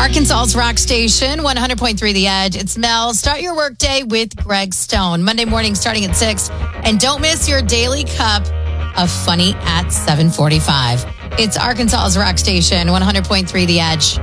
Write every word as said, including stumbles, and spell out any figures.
Arkansas's Rock Station, one hundred point three The Edge. It's Mel. Start your workday with Greg Stone. Monday morning starting at six. And don't miss your daily cup of funny at seven forty-five. It's Arkansas's Rock Station, one hundred point three The Edge.